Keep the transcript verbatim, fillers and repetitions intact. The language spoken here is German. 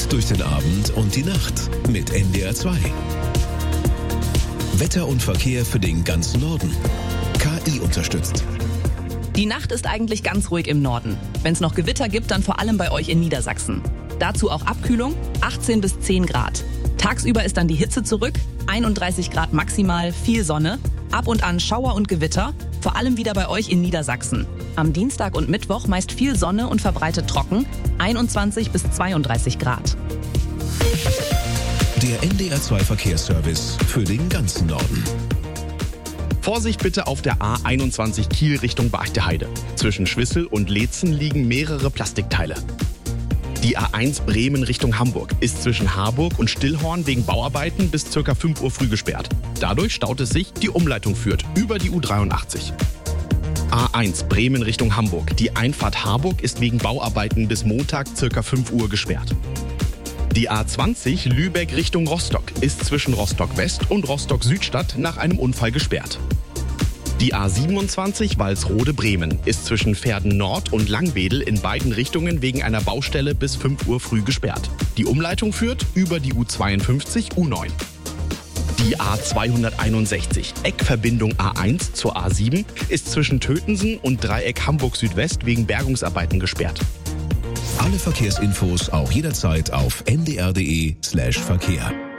durch den Abend und die Nacht mit N D R zwei. Wetter und Verkehr für den ganzen Norden. K I unterstützt. Die Nacht ist eigentlich ganz ruhig im Norden. Wenn es noch Gewitter gibt, dann vor allem bei euch in Niedersachsen. Dazu auch Abkühlung, achtzehn bis zehn Grad. Tagsüber ist dann die Hitze zurück, einunddreißig Grad maximal, viel Sonne, ab und an Schauer und Gewitter, vor allem wieder bei euch in Niedersachsen. Am Dienstag und Mittwoch meist viel Sonne und verbreitet trocken, einundzwanzig bis zweiunddreißig Grad. Der N D R zwei Verkehrsservice für den ganzen Norden. Vorsicht bitte auf der A einundzwanzig Kiel Richtung Barchteheide. Zwischen Schwissel und Leetzen liegen mehrere Plastikteile. Die A eins Bremen Richtung Hamburg ist zwischen Harburg und Stillhorn wegen Bauarbeiten bis ca. fünf Uhr früh gesperrt. Dadurch staut es sich, die Umleitung führt über die U dreiundachtzig. A eins Bremen Richtung Hamburg. Die Einfahrt Harburg ist wegen Bauarbeiten bis Montag ca. fünf Uhr gesperrt. Die A zwanzig Lübeck Richtung Rostock ist zwischen Rostock West und Rostock Südstadt nach einem Unfall gesperrt. Die A siebenundzwanzig Walsrode Bremen ist zwischen Verden Nord und Langwedel in beiden Richtungen wegen einer Baustelle bis fünf Uhr früh gesperrt. Die Umleitung führt über die U zweiundfünfzig U neun. Die A zweihunderteinundsechzig Eckverbindung A eins zur A sieben ist zwischen Tötensen und Dreieck Hamburg Südwest wegen Bergungsarbeiten gesperrt. Alle Verkehrsinfos auch jederzeit auf n d r punkt d e slash Verkehr.